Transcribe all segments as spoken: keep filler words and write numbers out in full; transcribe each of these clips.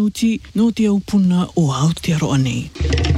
nuti no te upuna o Aotearoa nei.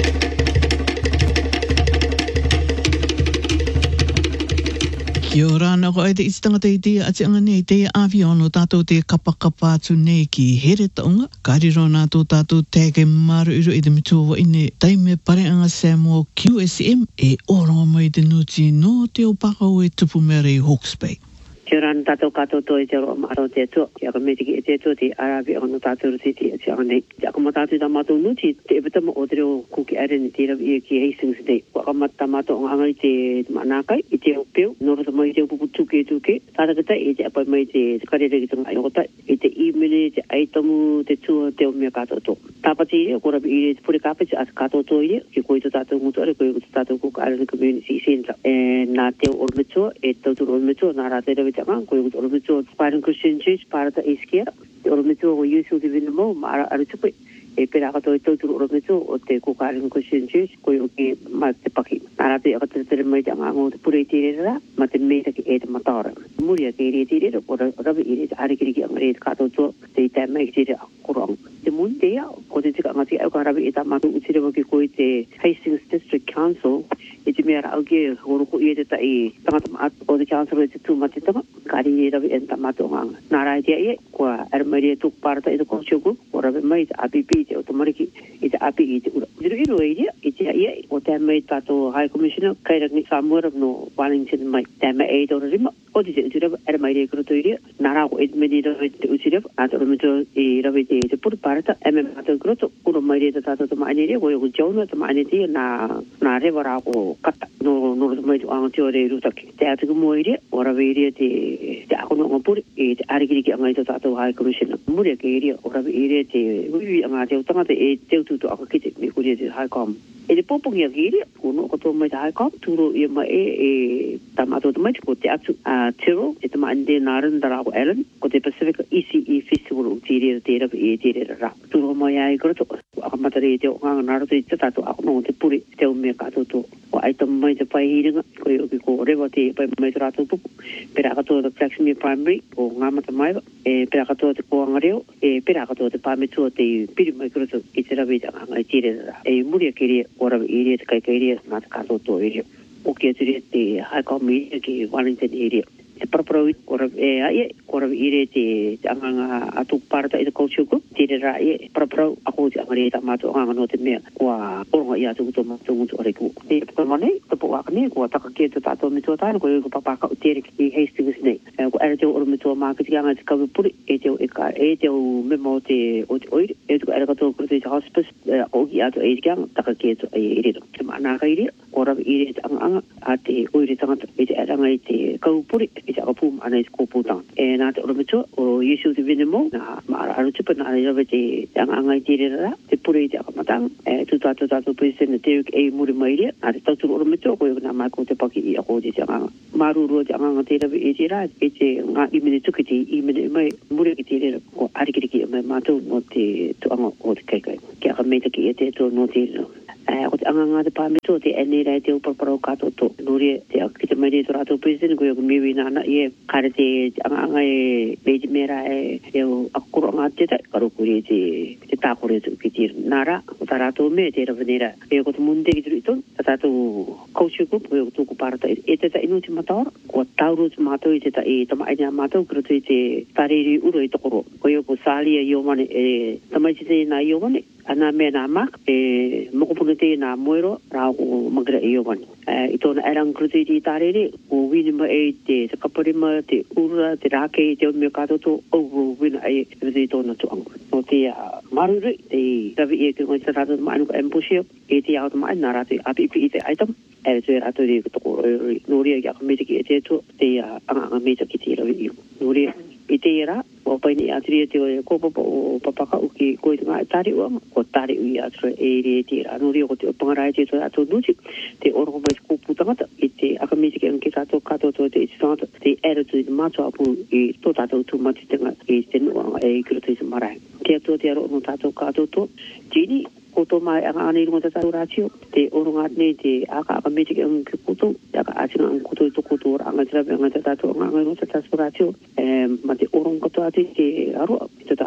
Kia ora na ko ai te istanga te te ati anga nei te avion o tātou te kapakapa atu nei ki here taunga. Kariro nā tō tātou tege maru iro i te mituwa ine taime pare anga Samuel Q S M e oronga mai te nuti no te opakau e tupu mere i Hawke's Bay. Kia ora na tātou kato to e te roa maro te atua. Kia ka metiki e te atua te arabi o na tātou ruti te ati anga nei. Kia ka matātou ta mātou nuti te epitama o te reo kuki are ni te rabi e ki Hastings nei. Kwa ka mata mātou anga angai te manākai i te upeo. Nora ta mai te upupu tuke tuke. Tātakata e te apai mai te karere ki tanga iokota. E te imene, te aitamu, te tua, te o mea kato to. Tāpati i ko rabi i re te pure kāpiti a te kato to i re. Ki koe to tātou ngutu are, koe to tātou kuka are ni community centre. E nā te o ormetua, e tauturu ormetua, nā rā te rabi te anga, koe o ormetua Byron Christian Church, pārata e skia. Te ormetua o Youth Divina Mo, ma ara aru tupe. E pera kato e tauturu ormetua o te kuka are ni Christian Church, koe o ki ma te paki. Nā rā te akatere mai te anga o te pure i te re ra, ma te meta ki e te matara. Muria ke re te re, o rabi i re te arikiriki anga re te kato tua, te i taimai ki te re akurong. Te mun te ia, ko te tika anga te au ka rabi e ta matu utire waki koe te Hastings District Council, e te mea rau ke horoko i e te tai tangata maat o te council e te tūmatitanga, kari e rabi e ta matu nganga. Nā rai te ie, kua aramari e tuk parata i te konshoku, o rabi mai te A P P, te otomariki, i te A P I i te ura. Diru iru e ia, i te ie, o te mai tato High Commissioner, kairangi Samuel no Wellington mai, te mai e tōra rima, o te te utireva, aramai e kruto i ria, nā rau e te meni rabi te utireva, nā tōra mito i rabi te te puru parata, e me mato kruto, uro mai re te tato te maani ria, koe o Jonah te maani tia, nā, nā rewa rā ko kata, no, no te mai tu anga te ore rutaki. Te atuku mo i ria, o rabi i ria te, te akono anga puri, e te arikiriki anga i te tato High Commissioner. Muria ke i ria, o rabi i ria te, ui anga te utangata e te ututu aka kite, me kuria te High Com. E te popongi a ki i ria, kono o kato mai te High Com, tūro i mai e, e tamato te mai, ko te atu a Tiro, e te maani te Naren Darako Allen, ko te Pacific E C E Festival o te rea te rabi e te rea rā. Tūro mai ai kurato, aka matare e te o nganga naro te tato, ako no te puri, te o mea kato to. O ai tamu mai te pai hiringa, koe o ki ko rewa te pai mai te rātou pupu. Pera katoa te Flaxmere Primary, o ngāmata maiwa, e pera katoa te koanga reo, e pera katoa te pāmetua te piri mai kurato i te rabi te nganga i te rea rā. E muria ke rea, o rabi i rea te kai kai rea, nā te kato to i rea. O kia te rea te High Com i rea ki Wellington i rea. Te paraparau i korabi e aie, korabi i re te anganga atuk parata i te culture group, te re rā ie, paraparau ako te angare e ta mātou anganga no te mea, kua oronga i atu kuto mātou ngutu ore ku. E kua manei, tapo waka nei, kua taka kia te tātou mitua tāna, kua iku papaka o tere ki Hastings nei. Kua era te o oro mitua mākiti anga te kawipuri, e te o eka, e te o memo o te o te oire, e tuka era katoa kruto i te hospice, o ki atu e te anga, taka kia te e rero. Te maanaka i rea, korabi i re te anganga, a te oire tangata, e te eranga i te kawipuri, i te akapū maana i te kōpūtanga. E nā te oramitua o Yesu te Venemo, nā maara arutupa, nā rewa te anga i te rera, te pure i te akamatanga, e tu tātou tātou President Derek A. Muri Mairea, nā te tauturu oramitua, koe nā mai ko te paki i ako te te anga. Marurua te anga te rewa e te rā, e te ngā imene tuki te imene i mai, muri ki te rera, ko arikiriki i mai mātou no te tuanga o te kaikai. Kia ka meita ki e te to no te rera. O te anganga te pāmeto, te ene rai te uparparau kato to. Nore, te ki te mai te rātou president, koe o miwi nāna i e, kare te anganga e beji mera e, e o akuro ngā te tai, karo kore te, te tākore ki te nāra, o tā rātou me, te rawanera. E o koto munde ki turu iton, tā tātou culture group, koe o tōku pārata, e te tai inu te mataora, ko tauru te mātou i te tai, tama aina mātou, karo te te tareri uro i tokoro. Koe o ko sālia i o mane, e tamai te te nā i o mane, ana mea nā mak, e mokopuna te nā moero, rā o magra i o mani. I tōna erang kruti i tārere, o winima e te te kaparima, te ura, te rāke, te o mea kātoto, o wina e i tōna tuanga. No te maruru, te rawi e te ngai te rātou maanu ka embushio, e te au te maanu nā rātou A P P i te aitam, e te rātou re toko noria ki aka metaki e te tu, te anga anga metaki te rawi i. Noria, i te era, o paini i atria te kōpapa o papaka o ki koe te ngā tāri uanga, ko tāri ui atra e re te era. Nori o te pangarai te tō ato nuti, te orongo mai te kōpū tangata, i te akamitiki anke kato kato tō te iti tangata, te era tō i te mātua apu i tō tātou tū matitenga i te nuanga e i kiro te i marai. Kia tō te aro no tātou kato tō, Jini, koto mai anga ane runga tātou rātio, te oronga atne te aka akamitiki anke koto, te aka atinga anke koto i tō koto ora anga tirabe anga tātou anga anga runga tātou rātio, ma te oronga katoa te te aroa, te tātou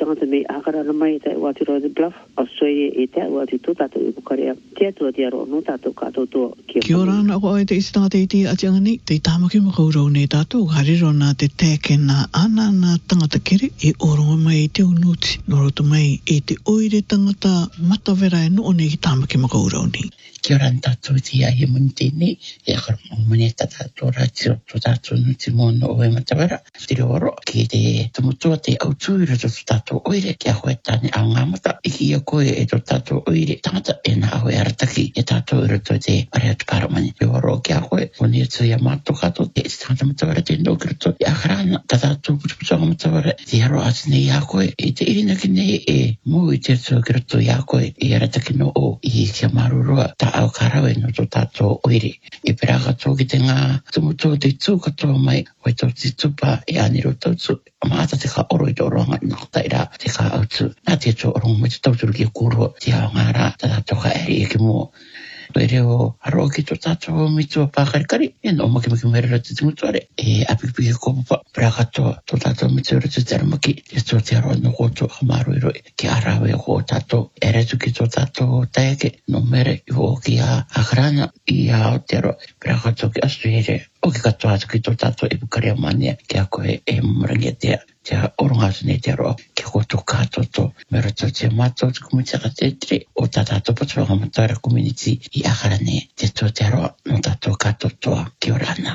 tangata me akara na mai te watu roa bluff Australia e te watu to tato i Bukaria te atua te aro no tato kato to kia kia ora ana ko ai te istanga te iti atianga ni te tamaki makaurau ne tato hariro na te teke na ana na tangata kere e oronga mai te unuti noroto mai e te oire tangata matawera e no ne ki tamaki makaurau ni kia ora tato ti ai e munti ni e akar mone tata to ratio to tato nuti mono o e matawera te oro ki te tumutua te autuira to tato oire kia hoe tane a ngamata iki ia koe e to tato oire tangata e na awe arataki e tato iro to te areat karamani te oro kia hoe poni e tui a mato kato te tangata matawera te no kirato e akarana tata tu putuputua matawera te haro atine ia koe e te irina ki nei e mo i te tui kirato ia koe i arataki no o i kia marurua ta au karawe no to tato oire e peraga tō ki te ngā tumutua te tū katoa mai hoi tō te tupa e aniro tautu maata te ka oro i tō ronga i nako taira te ka autu nā te tō ronga mai te tauturu ki a kūrua te ao ngā rā tata toka eri e ki mua Toi reo haro ki tō tātou mitua pākarikari e no maki maki merera te timutuare e apikipiki kōpapa pera katoa tō tātou mitua rata te aramaki e tō te aroa no kōtō hamaru iro ki arawe o kō tātou e retu ki tō tātou taiake no mere i o ki a akarana i a Aotearoa pera katoa ki Australia o ki katoa atu ki tō tātou i Bukaria mania ki a koe e marangia tea te oronga atu nei te aroa ki a kōtō kātoto me rato te mātou te kumitaka te tre o tā tātou patuanga matara community i akarane te tō te aroa no tātou kātotoa ki orana.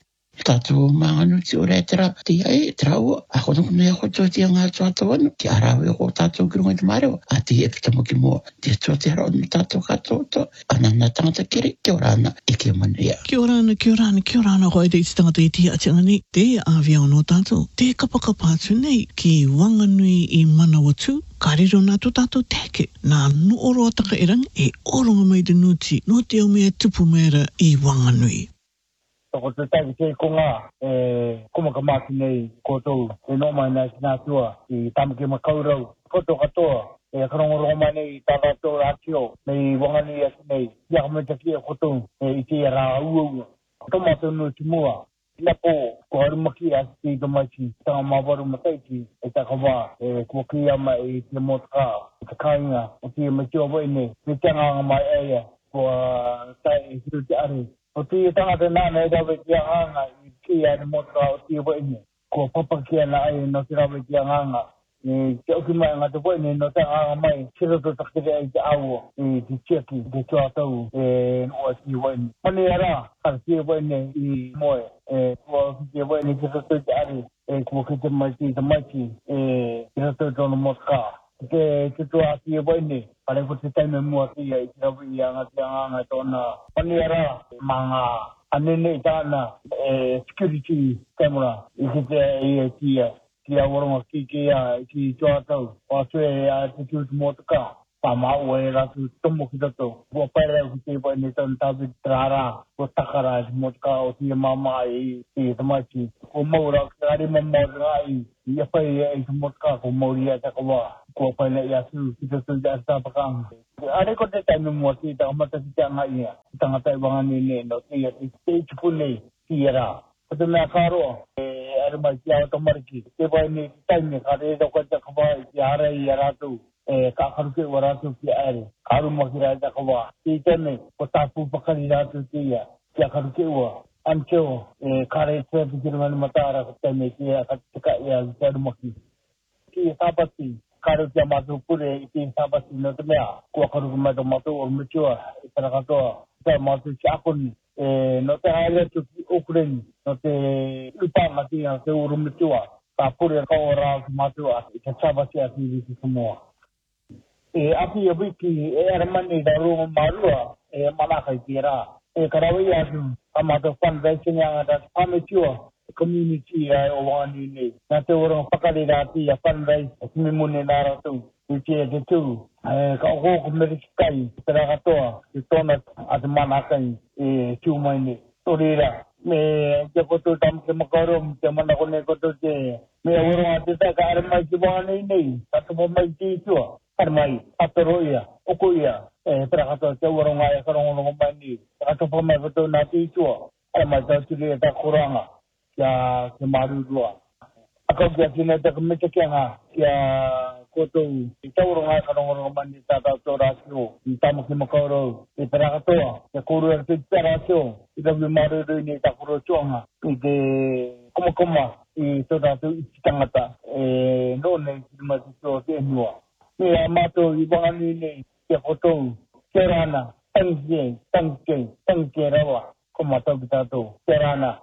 Tātou mānganuti o reitera te iai te raua a kono kuno ia koto te ngā tātou anu ki arawe o tātou ki runga te mareo a te e pitamo ki mua te tō te aroa no tātou kātoto anana tangata kere ki orana e ki manuia. Ki orana, ki orana, ki orana ko ai te istangata i ti atianga ni te awia o no tātou te kapakapa atu nei ki wanganui i Manawatu kariro nā tō tātou teke nā no oro ataka erang e oronga mai te nuti no te au mea tupu mera i wanganui. Ko te taiki te konga e kumaka maki nei koutou e no mai nai ki nā tua i tamaki makaurau. Koto katoa e karongorongo mai nei tāra tō rātio nei wangani ati nei ia kametaki e koutou e i te rā uau. Tomato no ti mua. Ina po ko harumaki ati te maiti tanga mawaru mataiti e takawa e kua kiyama e te motka te kainga o te maiti o waine me tianga mai eia kua tai e hiru te are. O te tangata nāna e rawe ki a nganga i kia ni motra o te waine. Ko papa kia na ai no te rawe ki a nganga. E te oki mai ngā te waine no te nganga mai. Kira to takere ai te awo e te tiaki te tua tau e no a te waine. Mani ara, kara te waine i moe. E kua ki te waine kira to te are. E kua ki te maiti te maiti. E kira to tono motra. Ke te tua te waine. Pare ko te taime mua ki ai te rawi i a ngā te nganga tōna paniara mga anene i tāna e security camera i ki te i e kia ki a waronga ki ki a ki tua tau o atue a te kiuti mōtuka pa mau e ratu tomo ki tato kua paira ki te iwa ni tāna tāwi trara ko takara i mōtuka o tia mama i i tamaiti ko maura ki ari mamaura i i a pai e i mōtuka ko mauri a takawa ko paina i asu ki tato i asa pakanga Are ko te taime mua ki ta mata ki te anga ia. Tanga tai wangani ne no te ia te te tupu nei ki era. Ko te mea karo e are mai ki au tamariki. Te vai ni taime ka re da ko te kawai ki ara i a ratu. E ka karuke wa ratu ki are. Karu ma ki rai da kawa. Ki tene ko tapu pakari ratu ki ia. Ki a karuke wa. Ancho e kare te pikirumani matara ko taime ki a katika ia ki aru maki. Ki sabati. Karo kia mātou pure i te sabasi no te mea. Kua karuku mai tō mātou o mitua i tana katoa. Te mātou ki akoni. E, no te haere tu ki okureni. No te upanga ti a te uru mitua. Ka pure kau rā ki mātou a i te sabasi a ti riki Samoa. E api a wiki e aramani da runga marua e manaka i te rā. E karawai atu a mātou fundraising anga da pamitua. Community ai o wani nei. Nā te oranga whakare rāti a fundraise o kimi mune nā rātou. I te te tū. Ka oko ko meriki kai. Te rākatoa. Te tōna a te manakai e tū mai nei. Tō reira. Me te koto tam te makaro. Te mana kone koto te. Me oranga te taka are mai te wani nei. Katopo mai te tua. Are mai. Atoro ia. Oko ia. E te rākatoa te oranga e karongorongo mai nei. Katopo mai koto nā te tua. Are mai tau tiri e ta koranga. Kia ke marurua. Akau kia kina te kumita kia ngā, kia koto i tauranga karongo mani tata torasio i tamuki makoro i perakato e kuru e te perasio i tamu maru ni takuro chonga i te koma koma i tota tu i tangata e no nei ma so te nua e amato i bangani nei te koto kerana tangke tangke tangke rawa koma tautato kerana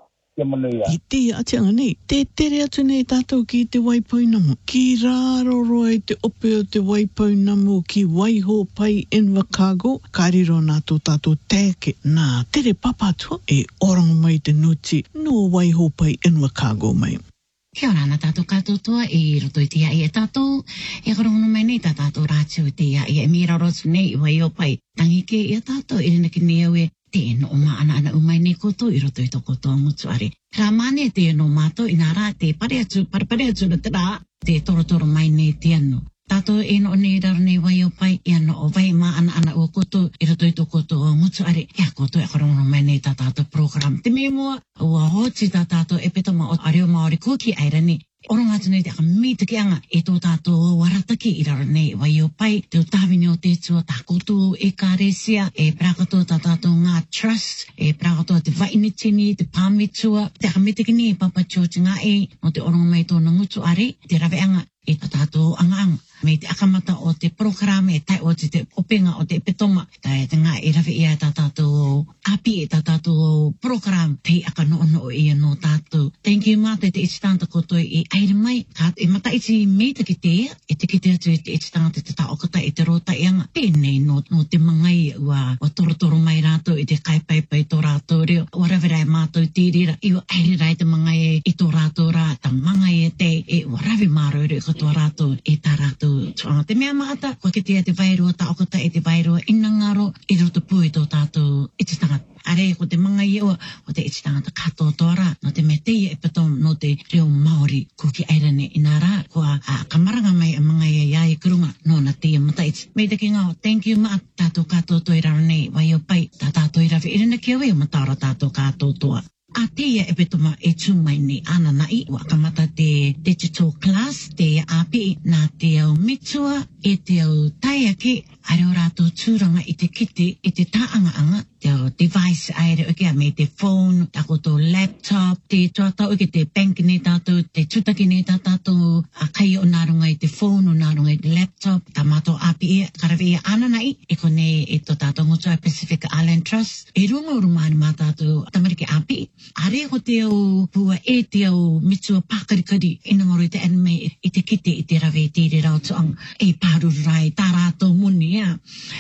I te atianga nei, te tere atu nei tātou ki te waipoinamu. Ki rāro roe te ope o te waipoinamu ki waiho pai Invercargill. Kairiro nā tō tātou tēke nā tere papatua e orango mai te nuti no waiho pai Invercargill mai. Kia ora ana tātou katotoa e roto i te ia i e tātou. E karongono mai nei tā tātou rātio i te ia i e mira rotu nei i waiho pai. Tangike i a tātou i rina ki nea ue te no ma ana ana umai nei koto i roto i tō koto ngutu are. Ka mane te no mato i nā rā te pare atu, pare pare atu na te rā, te toro toro mai nei te anu. Tātou e no nei raro nei wai o pai, i ano o vai ma ana ana o koto i roto i tō koto ngutu are. Ia koto e karongono mai nei tā tātou program. Te me mua, ua hoti tā tātou e petoma o areo maori kuki airani. Oronga atu nei te aka mitaki anga e tō tātou warataki i raro nei wai o pai, te o tāwini o te tua tā koto e kāresia, e prakato tā tātou ngā trust, e prakato te vainitini, te pāmitua, te aka mitaki ni e papa chōti ngā e, no te oronga mai tōna ngutu are, te rawe anga e tā tātou anga anga. Me te akamata o te programe e tai o te, te openga o te epetoma. Tai te ngā e rawe ia tā tātou api e tā tātou program te aka no no ia no tātou. Thank you mātai te iti tāngata koto i aere mai. Ka e mata iti meita ki te ea. E te ki te atu e te iti tāngata te taokata e te rota ianga. Pēnei no, no te mangai ua, ua toro toro mai rātou i te kaipaipai tō rātou reo. Ua rawe mātou tīrira. I ua aere rai te mangai e i tō rātou rā. Ta mangai e te e ua rawe māro reo ka tō rātou e tā rātou. Tuanga te mea maata, kua ke tea te vairua taokata e te vairua inangaro i roto pui tō tātou iti tangata. Are ko te manga iua o te iti tangata katoa tōra, no te mea teia e patom no te reo Māori kuki airane i nā rā, kua a kamaranga mai a manga ia ia i kurunga no na teia mata iti. Mei te ki ngā, thank you maat tātou katoa tō i raro nei, wai o pai, tā tātou i rawe irina kia wei o matara tātou katoa toa. A teia e petoma e tūmai ni ana nai, wa kamata te digital class, te api nā te au mitua, e te au taiake, are o rātou tūranga i te kite, i te tāanga anga, te au device aere o kia me te phone, tako tō laptop, te tuatau ke te bank ne tātou, te tutaki ne tātou, a kai o nārunga i te phone, o nārunga i te laptop, ta mātou api ia, karawe ia ana nai, e kone e tō tātou ngotua Pacific Island Trust, e runga o rumani mā tātou tamariki api, are ko te au pua e te au mitua pākarikari, ina ngoro i te anime i te kite i te rawe i tere rau tuang, e pāruru rai tā rātou muni ia,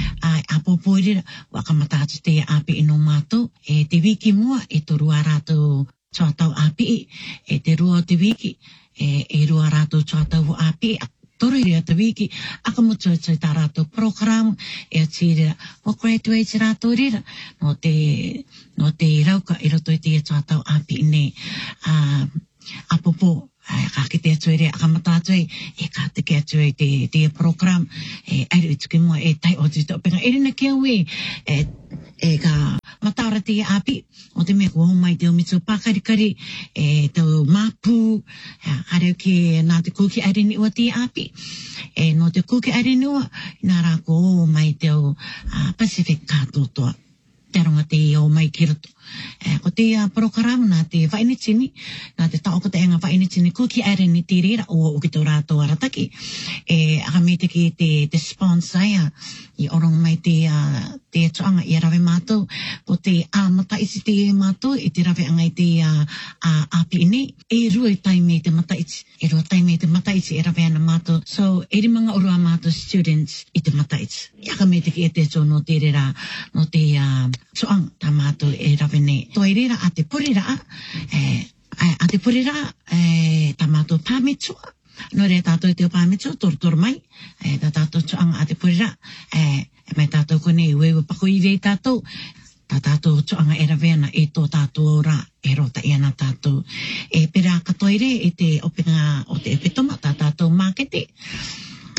a apopo i rira, wakamata atu te api ino mātou, e te wiki mua, e to rua rātou tuatau api, e te rua te wiki, e, e rua rātou tuatau api, tore rea te wiki, aka mutua tui tā rātou program, e o tīrira, o graduate rātou rira, no te, no te rauka i roto i te tuatau api ne, uh, apopo, ka ki te atu ere, aka mata atu e, e ka te ke atu e te, te program, e aere i tuki mua e tai o te topenga. Erina kia ue, e, e ka matara te api, o te mea kua mai te o mitu pakarikari, e te mapu, hareu ke nā te kuki aere ni ua te api, e no te kuki aere ni ua, nā rā ko o mai te o uh, Pacific kātotoa. Te ronga te o mai ki roto. E, ko te uh, program nā te whainitini, nā te taokata e ngā whainitini kuki aere ni te rira o o ki tō rātou arataki. E aka me te ki te, te sponsor ia, i orong mai te, uh, te tuanga i rawe mātou, ko te āmata isi te e mātou, i te rawe angai te uh, uh, api ini, e rua i taime te mata iti, e rua taime te mata iti e rawe ana mātou, so e rimanga urua mātou students i te mata iti. I aka me te ki e te tō no te rira, no te uh, tuanga tā mātou e rawe nei. Tō e rira a te purira, e, a te purira, e, tā mātou pāmitua, no rea tātou te o pāmitua, toro toro mai, e, tā tātou tuanga a te purira, e, e mai tātou kone i wewe pako i vei tātou, tā tātou tuanga e raweana e tō tātou rā, e rota i ana tātou. E pera katoire e te openga o te epetoma, tā tātou mākete,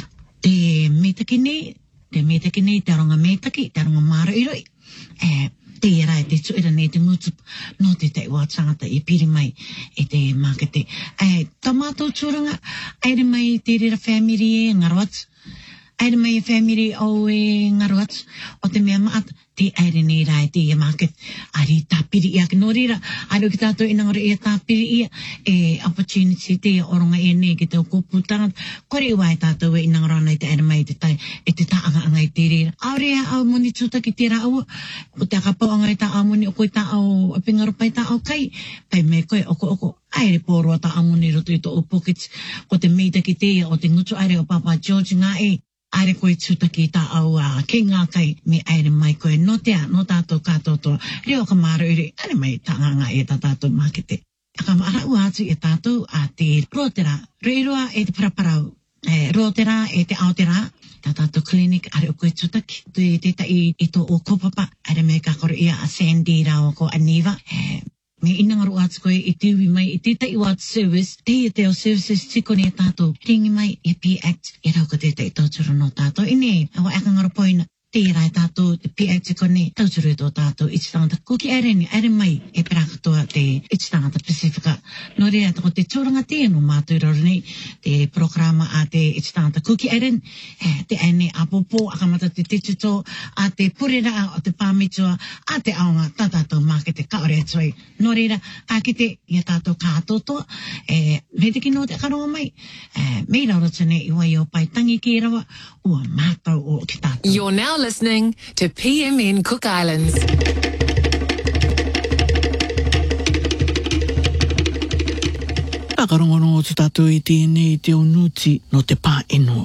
te metakine, te metakine, te aronga metaki, te aronga māra iroi, e, te rai te tuira ne te ngutu no te te ua tangata i piri mai e te makete. E tamato turanga, aere mai te rira family e ngaroat, aere mai e family o e ngaroat, o te mea maat, te aere nei rai te ia market, ari tāpiri ia, no rira, ari ki tātou inangore ia tāpiri ia, e opportunity te oronga e ne ki tau kōputanga, kore wai tātou e inangorana i te aere mai te tai, e te taanga anga i te rira. Aurea au moni tuta ki te rāua, o te akapau anga i tā au moni, o koe tā au pingarupai tā au kai, pai me koe oko oko, aere pōroa tā au moni roto i tō o pockets, ko te meita ki te, o te ngutu aere o Papa George ngā e, aere koe tuta ki tā au uh, ke ngā kai me aere mai koe no tea, no tātou kātotoa. Reo ka māra ure, aere mai tā ngā e tā tātou makete. Aka maara ua atu e tātou a te rotera, reiroa e te paraparau, e, rotera e te aotera, tā tātou klinik aere o koe tuta ki te, te tai i tō o kopapa, aere me ka koro ia a Sandy rao ko Aniva, e, me inangaru atu koe i tiwi mai i te tai wāt service, te i te o services tiko ni tātou, ringi mai i P-Act, i rau ko te tai tauturu no tātou. Ine, awa eka ngaro poina, te rai tātou, te P-Act tiko ni tauturu tō tātou, i te tangata kuki aere ni, aere mai e perakatoa te i te tangata Pasifika. No rea tako te tūranga te no mātou raro ni, te programa a te i te tangata kuki aere ni, te aene a popo, akamata te tituto, a te purera o te pāmitua, a te aonga, tā tātou makete kaore atoi. No rea, a ki te ia tātou kātotoa, e, me te kino te karonga mai, e, mei raro tane i wai o pai tangi ki rawa, ua mātou o ki tātou. You're now listening to P M N Cook Islands. Whakarongorongo tu tātou i tēnei te unuti no te pā enua.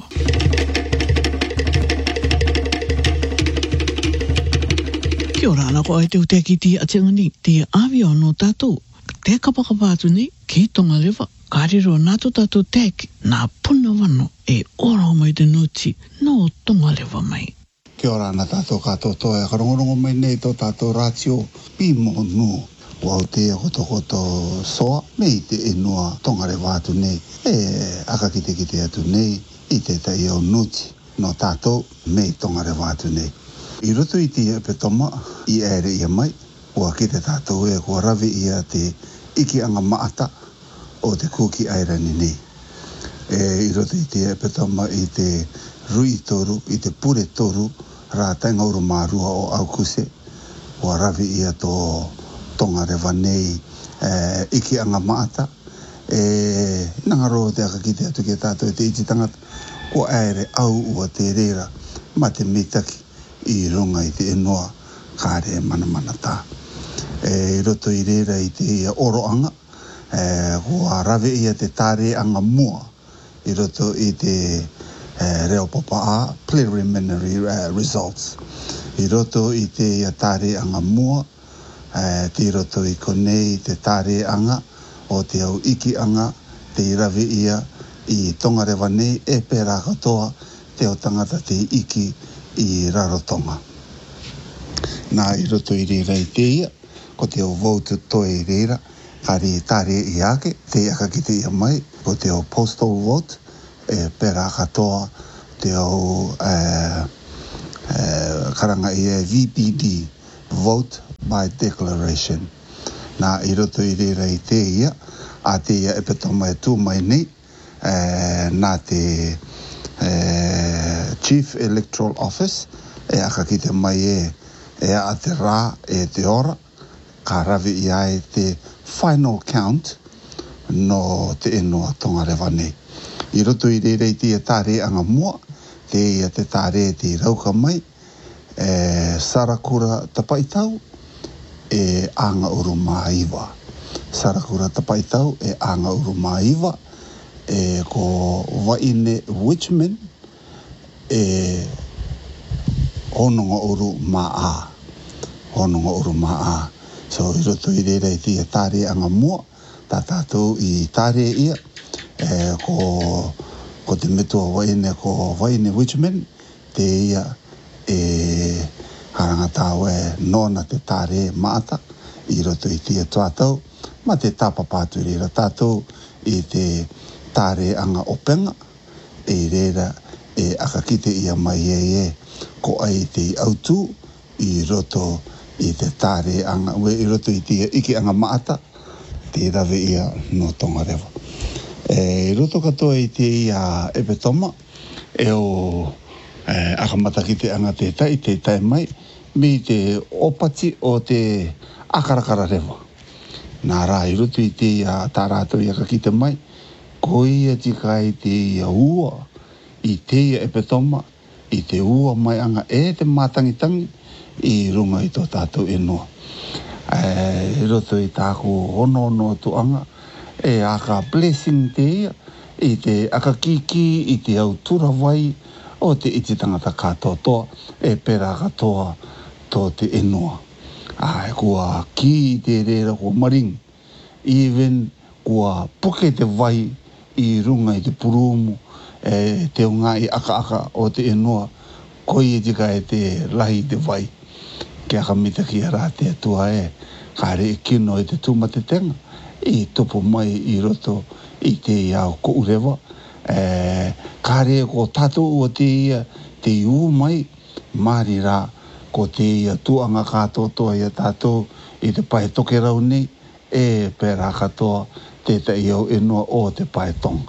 Kia ora ana ko ai te uteki ti atenga ni, te awio no tātou, te kapakapātu ni, ki tonga lewa, kāriro nātu tātou teki, nā puna wano e ora mai te nuti, no tonga lewa mai. Kia ora ana tātou kātoto e karongorongo mai nei tō tātou rātio pimo nu. Wau te koto koto soa, mei te enua tongare wātu nei, e aka kite kite atu nei, i te tai o nuti, no tātou mei tongare wātu nei. I roto i te petoma, i ere ia mai, ua ki te tātou e kua rawi ia te iki anga maata o te kuki airani nei. E i roto i te petoma i te rui toru, i te pure toru, rā tainga uru mārua o Aukuse, ua rawi ia tō tonga rewa nei e, iki anga maata, e nangaro te aka ki te atu ki tātou e te iti tangata, ko aere au ua te reira, ma te mitaki i runga i te enoa, kāre mana mana tā. E roto i reira i te ia oro anga, e, ua rawi ia te tāre anga mua, i roto i te Uh, reo popa a preliminary uh, results. I roto i te ia tāre anga mua, uh, te roto i konei te tāre anga o te au iki anga, te rawi ia i tonga rewa nei e pērā katoa te o tangata te iki i rarotonga. Nā i roto i reira i te ia, ko te o vote toi i reira, kari tāre i ake, te aka ki te ia mai, ko te o postal vote, e pera katoa te au uh, uh, karanga i e V P D, Vote by Declaration. Nā i roto i reira i te ia, a te ia e peto mai tū mai nei, uh, nā te uh, Chief Electoral Office, e aka ki te mai e, e a te rā e te ora, ka rawi i ai te final count no te enoa tonga rewa nei. I roto i reira i te tāre anga mua, te ia te tāre te rauka mai, e Sarakura tapaitau, e anga uru maiwa. Sarakura tapaitau, e anga uru maiwa, e ko Waine Witchman, e hononga uru maa. Hononga uru maa. So i roto i reira i te tāre anga mua, tā tātou i tāre ia, e ko ko te metua waine ko Waine Witchman, te ia e haranga tāu e nona te tāre maata i roto i tia tuatau, ma te tāpapātu reira tātou i te tāre anga openga, e reira e aka kite ia mai e e ko ai te autu i roto i te tāre anga ue i roto i tia iki anga maata te rawe ia no Tongarewa. E roto katoa i te ia Epetoma e o e, akamata ki te anga te tai te tai mai mi te opati o te akarakara rewa. Nā rā i roto i te ia tā rātou i aka ki te mai ko ia tika i te ia ua i te ia Epetoma i te ua mai anga e te mātangitangi i runga i tō tātou inua. E roto i tāku ono no tuanga e aka blessing te ia i te aka kiki i te au tura wai o te iti tangata katoa toa e pera katoa tō te inua. Ai kua ki i te rera kua maring even kua puke te vai i runga i te purumu e te unga i aka aka o te inua koi e tika e te lahi te vai ke aka mita ki a rā te atua e kare e kino i te tūmate tenga i topo mai i roto i te iau ko urewa e kare e ko tātou o te ia te iu mai mari rā ko te ia tuanga kātoa toa ia tātou i te pae toke rau nei e pērā katoa te te iau inua o te pae tonga.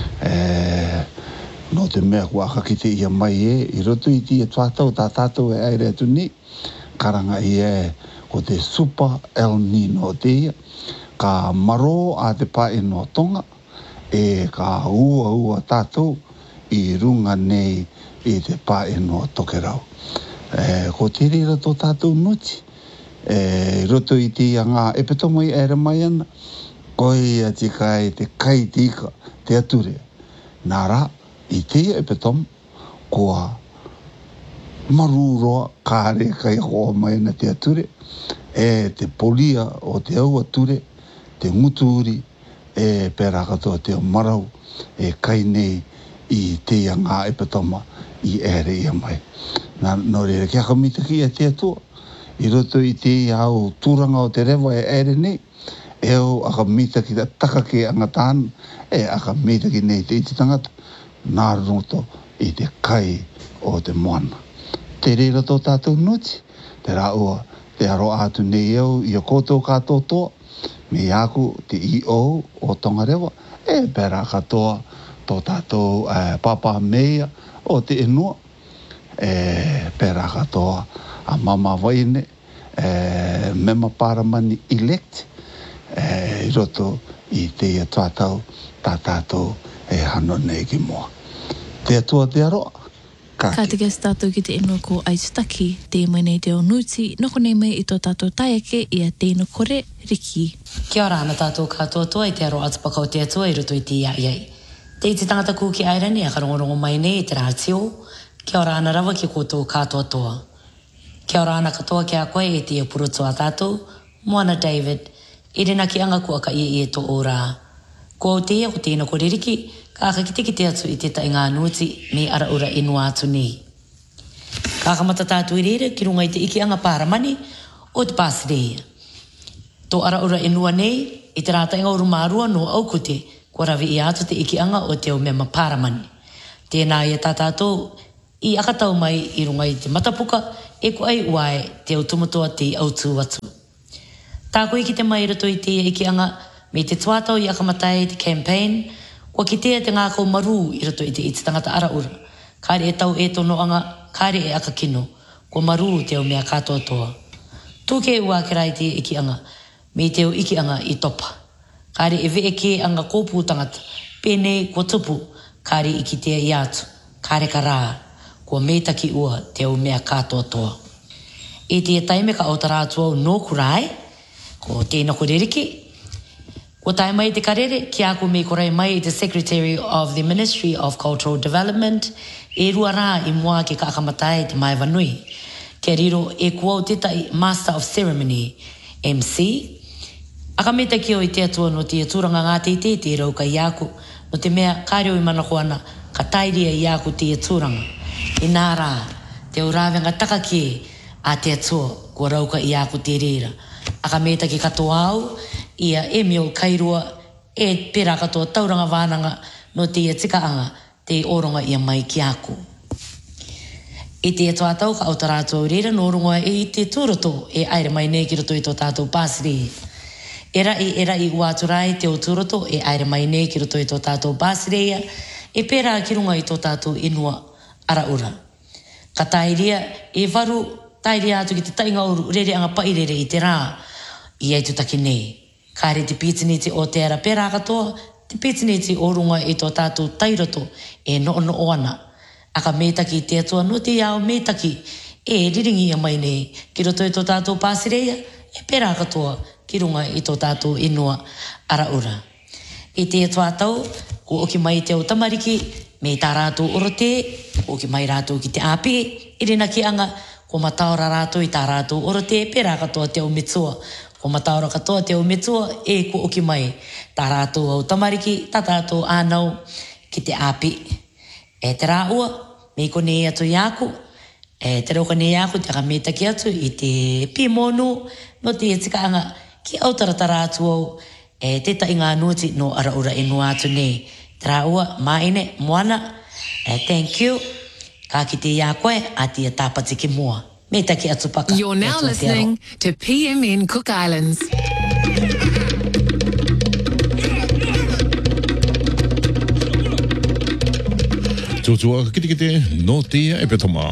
E, no te mea kua aka ki te ia mai e i roto i te ia tuatau tā tātou e aere atu ni karanga i e ko te Super El Nino te ia ka maro a te pae no tonga e ka ua ua tātou i runga nei i te pae no toke rau. E, ko te rira tō tātou nuti e roto i te ia ngā Epetoma i ere mai ana ko ia tika e te kai tika te ature. Nā rā i te ia Epetoma kua maruroa kāre kai hoa mai na te ature e te polia o te au ature te nguturi e pera katoa te marau e kai nei i te ia ngā Epetoma i ere ia mai. Nā no re kia kamita ki e te atua i roto i te ia au tūranga o te rewa e ere nei e o aka mita ki ta taka ke anga tāna e aka mita ki nei te iti tangata nā roto i te kai o te moana. Te reira tō tātou nuti, te rā ua te aro atu nei au i o koutou kātou toa me iaku te I O o Tongarewa e pera katoa tō tātou eh, papa meia o te inua e pera katoa a mama waine e mema paramani elect e i roto i te ia tuatau tā tātou e hano nei ki moa. Te atua te aroa. Ka Ka te kia tātou ki te inua ko Aitutaki, te mai nei te o Nuti, noko nei mai i tō tātou taiake i a tēnu kore Riki. Kia ora ana tātou katoa toa i te aro atupaka o te atua i roto i te ia iai. Te iti tangata kū ki airani a karongorongo mai nei i te rātio. Kia ora ana rawa ki koutou katoa toa. Kia ora ana katoa ki a koe i te purotoa tātou, Moana David, i rena ki anga kua ka i e tō ora. Ko o te ia ko tēna kore Riki, ka aka ki te ki te atu i te tai ngā nuti me ara ura inua atu nei. Ka aka mata tātou i rere ki runga i te iki anga pāramani o te Pāsirea. Tō ara ura inua nei i te rāta inga urumārua no aukute kua rawi i atu te iki anga o te o mema pāramani. Tēnā ia tā tātou i akatau mai i runga i te matapuka e ko ai uai te au tumatoa te autu atu. Tā koe ki te mai rato i te iki anga me te tuatau i akamatai te campaign kua ki te te ngākau maru i rato i te iti tangata ara ura. Kāre e tau e tono anga, kāre e aka kino, kua maru te au mea katoa toa. Tūke ua ke rai te iki anga, me te au iki anga i topa. Kāre e vee ke anga kōpū tangata, pēnei kua tupu, kāre i ki te i atu, kāre ka rā, kua meitaki ua te au mea katoa toa. E te taime ka autara atua o nōku rai, ko tēna kore Riki. Ko tai mai te karere, ki ako me korei mai i te Secretary of the Ministry of Cultural Development, e rua rā i mua ke ka akamatai te mai wanui. Kia riro e kua o tetai Master of Ceremony, M C. Aka meta ki o i te atua no te aturanga ngā te te te rau ka iaku, no te mea kāreo i mana koana, ka tairia i iaku te aturanga. I nā rā, te urawenga taka ki a te atua, kua rau ka iaku te reira. Aka meta ki katoa au, ia e meo kairua e pera katoa tauranga wānanga no te ia tika anga te oronga ia mai ki aku. I te ato atau ka auta rātou reira nō rungoa e i te tūroto e aere mai nei ki roto i tō tātou pāsiri. Era i era i uaturai te o tūroto e aere mai nei ki roto i tō tātou pāsireia e pērā ki runga i tō tātou inua ara ura. Ka tairia e varu tairia atu ki te tainga uru rere anga pairere i te rā i ai tutaki nei. Kāre te pītiniti o te ara pērā katoa, te pītiniti o runga i tō tātou tairoto e no no oana. Aka mētaki te atua no te iao mētaki e riringi a mai nei ki roto i tō tātou pāsireia e pērā katoa ki runga i tō tātou inua ara ura. I te atua tau, ko oki mai te o tamariki, me tā rātou orote, ko oki mai rātou ki te āpi, i rina ki anga, ko mataora rātou i tā rātou orote, pērā katoa te o mitsua. Ko mataora katoa te o mitsua, e ko oki mai tā rātou au tamariki, tā rātou ānau ki te āpi. E te rā ua, me ko ne atu iaku, e te rauka ne iaku, te kametaki atu i te pimonu, no te etika anga ki au taratara atu au, e te ta inga anuti no ara ura e nua atu ne. Te rā ua, maine, moana, e thank you, ka ki te iakoe, a te tāpati ki mua. Me taki atu paka. You're now listening to P M N Cook Islands. Tūtua ka kite kite no tia e petoma.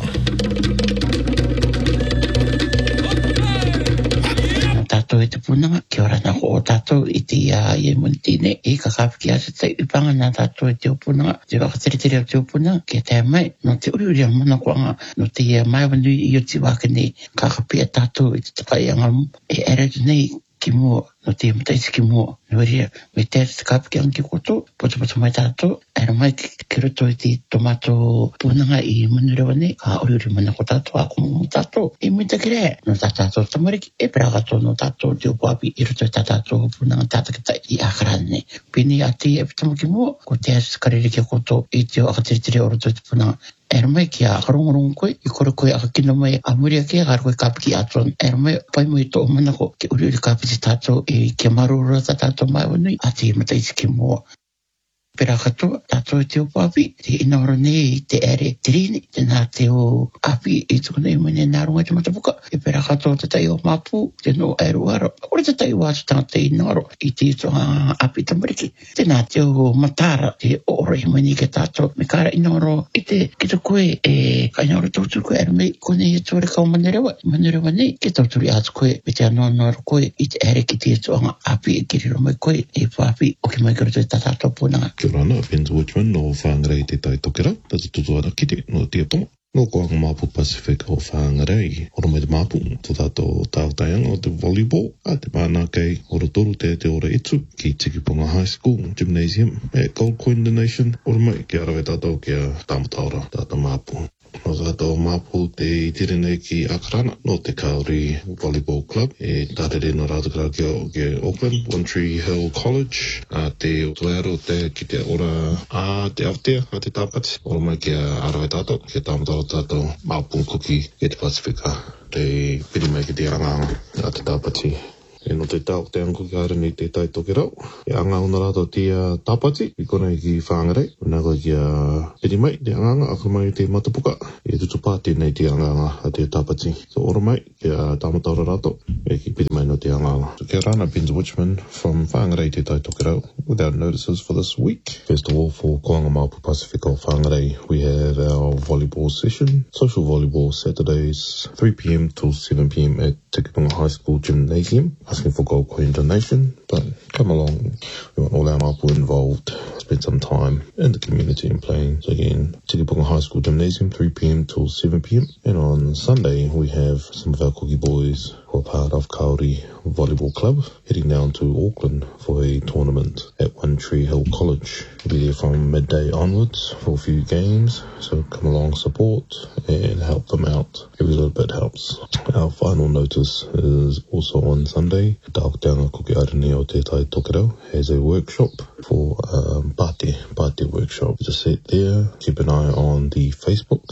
Tātou e te punanga, kia ora nā ko o tātou i te ia i e muntine, i ka kāpiki asa te upanga nā tātou e te upunanga, te wakateretere o te upunanga, kia te mai, no te uri uri a mana koanga, no te ia mai wanui i o te waka nei, ka kapia tātou i te takai angamu, e eretu nei ki mua, no te mataisi ki mua, no ria, me te te kāpiki anki koto, poto poto mai tātou, era mai ki roto i te tomato punanga i manurewa nei, ka uri uri mana ko tātou, a kumu tātou, i muita ki rea, no tā tātou tamariki, e pera kato no tātou te upuapi, i roto i tā tātou punanga tātakita i akarane nei. Pini a te e pitama ki mua, ko te asu karere ki koto, i te o akatiritere o roto i te punanga, era mai ki a karongorongo koe, i kore koe a kino mai a muria ke, a koe kāpiki atuan, era mai pai mo i tō manako, ki uri uri kāpiti tātou, i kia marura tā tātou mai wanui, a te mataisi ki mua. Pera katoa, tātou te upapi, te inaoro nei i te ere te rini, te nā te o api i tukuna i mene nā runga te matapuka, e pera katoa te tai o mapu, te no airuaro, ora te tai wātu tangata i inaoro, i te itoa api tamariki, te nā te o matara, te ora i mene ke tātou, me kāra inaoro, i te kita koe, e ka inaoro tauturu koe, ere mei, kone i tuare kau manerewa, manerewa nei, ke tauturu i atu koe, me te anoanoaro koe, i te ere ki te itoa api, e kiriro mai koe, e papi, o ki mai karato i tā tātou pūnanga. Rana, Benz Watchman, no whangarei te tai tokera, tata tutuara kite, no tia tonga. No koanga Māpu Pacific o whangarei, ora mai te Māpu, te tato tāutaianga o te volleyball, a te mana kei orotoru te te ora etu, ki Tikipunga High School, Gymnasium, e Gold Coin Donation, ora mai ki arawe tātou ki a tāmataora, tāta Māpu. No tātou Māpu te itirene ki Akarana, no te Kauri Volleyball Club, e tārere no rātukara ki, ki Auckland, One Tree Hill College, a te tuero te ki te ora a te Aotea, a te tāpati, ora mai ki a arawe tātou, ki a tāmataro tātou Māpu kuki e te Pasifika, te piri mai ki te anganga a te tāpati. E no te tau te anko ki arani te tai toke rau. E anga una rato tia tāpati, i kona i ki whangarei. Nā koe ki a piri mai, te anganga, aka mai te matapuka. E tutu pāti nei te anganga a te tāpati. So ora mai, ki a tāmataura rato, e ki piri mai no te anganga. So kia rana, Benz Watchman from Whangarei te tai toke rau, without notices for this week. First of all, for Koanga Māpu Pacific o Whangarei, we have our volleyball session. Social volleyball Saturdays, three p.m. till seven p.m. at Tikipunga High School Gymnasium. Asking for Gold Coin donation, but come along. We want all our Māpu involved. Spend some time in the community and playing. So again, Tikipunga High School Gymnasium, three p.m. till seven p.m. And on Sunday, we have some of our cookie boys who are part of Kauri Volleyball Club heading down to Auckland for a tournament at One Tree Hill College. We'll be there from midday onwards for a few games. So come along, support and help them out. Every little bit helps. Our final notice is also on Sunday. Tāukianga Kuki Arani o Te Tai Tokerau has a workshop for um, Pāti, Pāti workshop. Just sit there, keep an eye on the Facebook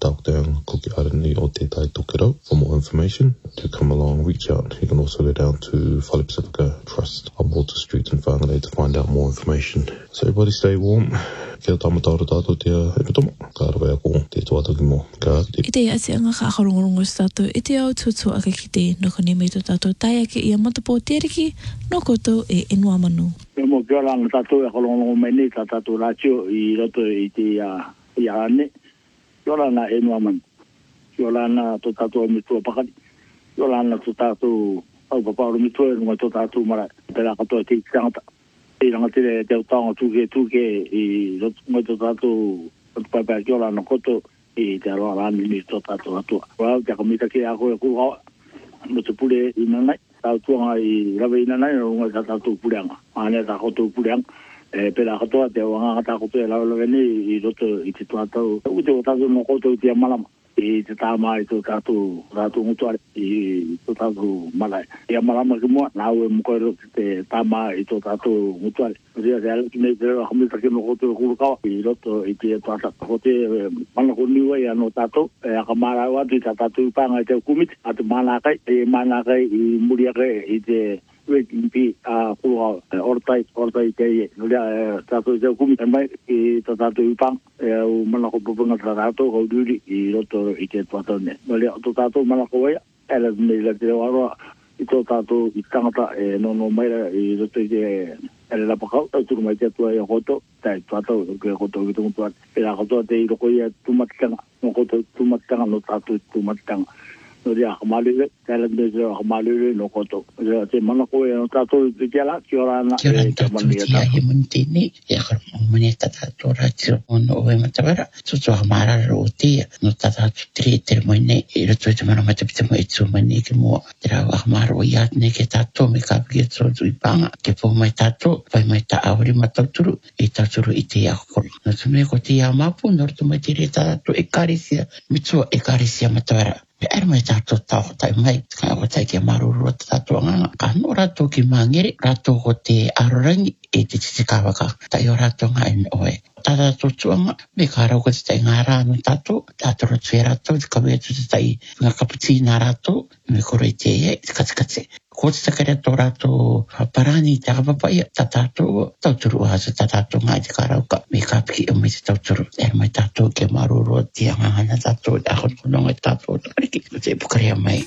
Taukatanga Kuki Arani o Te Tai Tokero. For more information, to come along, reach out. You can also go down to Whale Pacifica Trust on Water Street in Whangarei to find out more information. So everybody stay warm. Kia tamataro tātou te epitomo. Ka rawe ako te tuataki mo. Ka te. I te ati anga ka akarongorongo tātou, i te au tutu aka ki te noko ne mei tō tātou tai ake ia matapo teriki, no koto e enua manu. E mo kia ranga tātou e akarongorongo mai nei, tā tātou rātio i roto i te i ane. Kia ranga e enua manu. Kia ranga tō tātou mitua pakari. Kia ranga tō tātou au papauro mitua e runga tō tātou mara. Te rā katoa te tangata. I ranga tere te utanga tūke tūke i roto tō tātou pai kia ranga koto i te aroa rāni ni tō tātou atua. Wau, te akamita ki a koe kūhawa. No te pule i nanai. Tau tuanga i rawe i nanai, runga tā tātou puleanga. Ane tā koto puleanga. E pera katoa te wanga tā koto e lau lawe ni i roto i te tuatau. Ute o tātou no koto i te amalama. I te tāma i tō tātou tātou ngutuare i tō tātou malai. I amalama ki mua, nāu e mukoero te tāma i tō tātou ngutuare. Ria te alaki nei te rewa hamita ki no koto e kurukawa i roto i te tuata. Kote manako niwa i anō tātou. E aka mārau atu i tā tātou i pānga i te kumiti. Atu mānākai, e mānākai i muriake i te Wekimpi a kurukawa. Ortai, ortai te ie. Ria tātou i te kumiti. E mai i tā tātou i pānga. E au manako pupunga tā tātou kau duri i roto i te tuatau ne. Ria tō tātou manako waia. Ela nei la te aroa i tō tātou i tangata e nono maira i roto i te ele la pakau. Tau turu mai te atua i a koto. Tai tuatau ke koto i tungu tuat. E la kotoa te i roko i a tumatitanga. No koto tumatitanga no tātou tumatitanga. No ria hamalele. Tēla nei te hamalele no koto. Ria te manako e no tātou i te ala. Kia ora ana. Kia ora tātou ti ahi muni tēnei. E akara moni e tātou rātio ono o e matawara. Tutu hamarara o tia. No tātou tere tere mai nei. E roto i te mana matapita mo e tū mai nei ke mua. Te rau ahamara o iat nei ke tātou me kāpiki e tōtu i pānga. Ke pō mai tātou. Pai mai tā awari matauturu. E tāturu i te akokoro. No tu me ko te ia mapu. No roto mai tere tātou e kārisia. Mitua e kārisia matawara. Pe ere mai tātou tau tai mai, kai o tai kia marurua tātou nganga. Ka no rātou ki mangere, rātou ko te arorangi e te titi kāwaka. Tai o rātou ngā ene oe. Tātou tuanga, me ka rau ko te tai ngā rānu tātou, tātou ratu e rātou, te kawea tu te tai ngā kaputina rātou, me kore te e, te katikate. Ko te takare tō rātou parani te akapapaia, tā tātou tauturu asa, tā tātou ngā te kārauka, me ka piki o me te tauturu. Ere mai tātou ke marurua te angangana tātou, te ahon kononga tātou, takariki, te pukarea mai.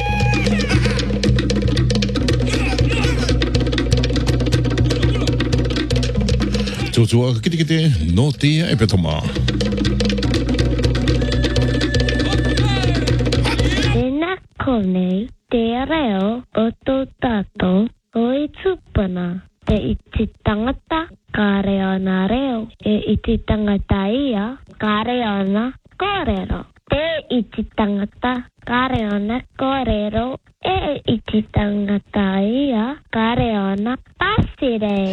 Tōtua ka kite kite, no tia e petoma. E nā konei, te reo o tō tātou o i tūpana. Te iti tangata, ka reo nā reo. E iti tangata ia, ka reo nā kōrero. Te iti tangata, ka reo nā kōrero. E iti tangata ia, ka reo nā pasire.